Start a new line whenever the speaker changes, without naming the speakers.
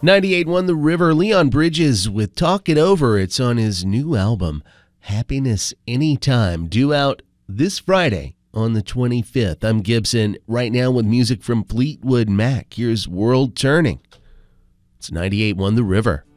98.1 The River, Leon Bridges with Talk It Over. It's on his new album, Happiness Anytime, due out this Friday on the 25th. I'm Gibson, right now with music from Fleetwood Mac. Here's World Turning. It's 98.1 The River.